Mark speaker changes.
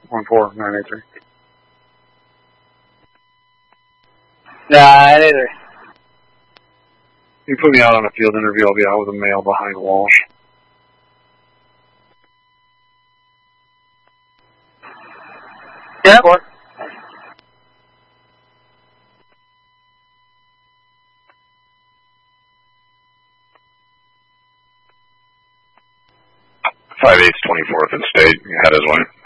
Speaker 1: 14983.
Speaker 2: Nah, neither.
Speaker 1: You put me out on a field interview, I'll be out with a male behind Walsh.
Speaker 2: Yeah, boy.
Speaker 3: Five 8's 24th and State. You had his way.